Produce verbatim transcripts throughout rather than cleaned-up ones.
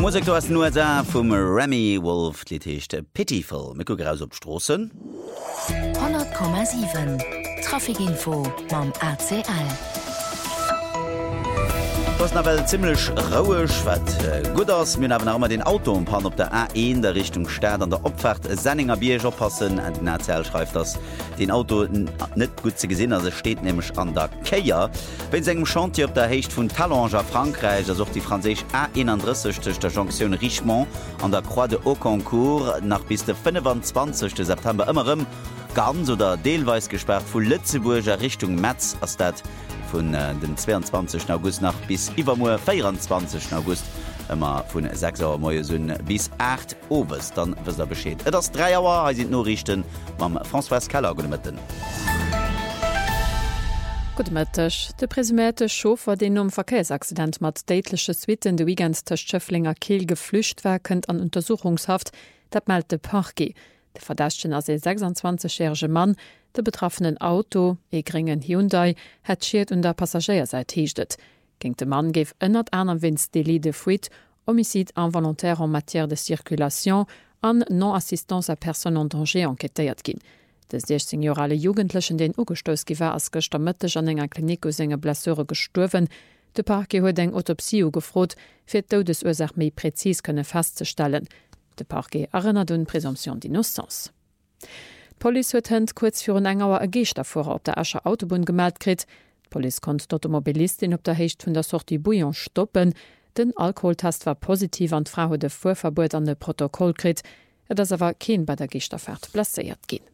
Musik du hast nur da vum Remy Wolf Lichte Pitiful Mikko graus op Strossen hundert Komma sieben Trafikinfo mam A C L. Was na well ziemlich rauisch wat äh, gut ass mir hawen immer den Autopan op der A eins der Richtung Stadt an der Opfahrt Senninger Bierger passen en den A C L schreift das den Auto net gut ze gesinn as steht nämlich an der Keier wenn segem Chantier op der Hecht vun Tallanger Frankreich as die Franzisch A einunddreißig der Jonction Richemont an der Croix de Haut-Concours nach bis de fünfundzwanzigsten September immerem ganz oder deelweis gesperrt vu Lützeburger Richtung Metz as dat von äh, den zweiundzwanzigsten August nach bis Iwermoer vierundzwanzigsten August immer vun sechs Uhr Moiesünn bis acht Overs dann was er beschéet. Et ass drei Auer sind Norrichten mam François Keller gemëtten. Gutmëttech. De presumerte Schofer den um Verkehrsaccident mat datelesche Switten de Weekend der Schëfflinger Kiel geflücht war kënnt an Untersuchungshaft, dat meldt de Parquet. De Verdächten as e sechsundzwanzigjährige Mann, de betroffenen Auto, e geringen Hyundai, het schiert und der Passagierseit hiechtet. Ging de Mann geef ënnert aner Wins délit de fuite, homicide involontaire en matière de circulation an non-assistance à personne en danger enquêtéiert ginn. De sechzehnjährige Jugendlichen den ugestoss giwer as gëster Mëttech an enger Klinik aus enger Blesseure gesturwen. De Parquet huet eng Autopsie gefrot, fir d'Todesursach méi präzis kënne festzustellen. De Parquet erinnert un Präsumption d'innocence. Police huet hend kurz für un enger Gecht davor op der Ascher Autobahn gemeldt krit. Police konnte d'Automobilistin op der Hecht vun der Sortie Bouillon stoppen. Den Alkoholtest war positiv an d'Frau huet de Fuhrverbot an de Protokoll krit, et ass awer keen bei der Gechterfahrt blesséiert ginn.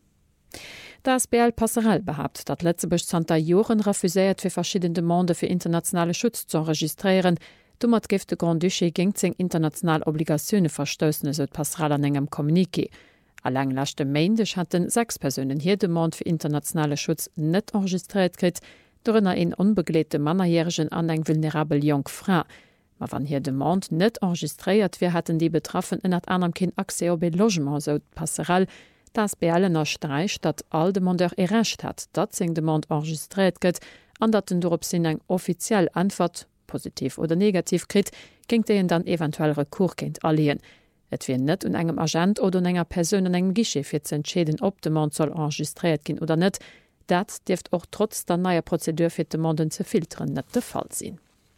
Das B L Passerell behabt, dat Lettzebusch Santa Joren refuséiert fir verschiedene Demande fir internationale Schutz zu enregistrieren. Dummer gift de Grand Duché géng zeng international Obligationune verstössenne so Passerell an engem Kommuniké. Allang lachte Meindech hatten sechs Personen hier Demand fir internationale Schutz net enregistriert krit, dorënner en unbeglete Mannerjähregen an eng vulnerabel Jong Fra. Ma wann hier Demand net enregistriert, wie hatten die betroffen ënnert anem kin Accès op Logement so Passerell, das B L erstreicht, dat all Demandeur errecht hat, dat seng Demand enregistriert gëtt, an dat den dorop sinn eng offiziell Antwort, positiv oder negativ krit, ging deen dann eventuell Rekur kind allien. Et wie net un engem Agent oder enger Person an engem Gische fir ze entschäden, ob de Mann soll enregistriert gin oder net, dat deft auch trotz der naier Prozedur fir de Manden ze filtern net de Fall sinn.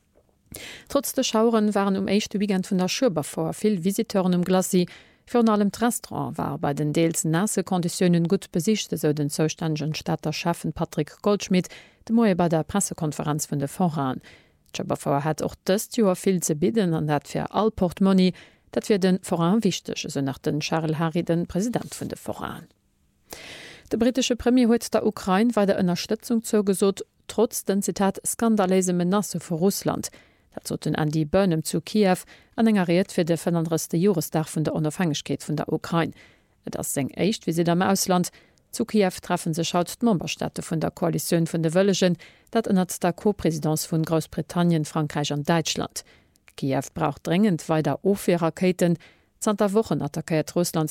Trotz de Schauren waren um eischchte Weekend vun der Schurber vor vill Visiteuren um Glasi. Für allem Restaurant war bei den Deels nasse Konditionen gut besichte, so den zouständegen Stadter Schaffen Patrick Goldschmidt de Moie bei der Pressekonferenz vun de Voran. Schurber hat auch dëst Joer viel ze bidden an dat fir all Portmoney, dat fir den Voran wichtech, so nach den Charles Harry den Präsident vun de Voran. De britische Premier huet der Ukraine war der Unterstützung zugesot, trotz den Zitat skandalese Menace vor Russland. Dat zoten an die Bönem zu Kiew anengeriert fir de fünfunddreißigste Jahresdag vun der Unabhängigkeit vun der Ukraine. Et ass seng echt wie se am Ausland. Zu Kiew treffen se schaut d'Memberstädte vun der Koalition vun de Wëllegen, dat ënnert der Co-Präsidentz vun Großbritannien, Frankreich an Deutschland. Kiew braucht dringend weiter O vier Raketen. Zter Wochen attackiert Russland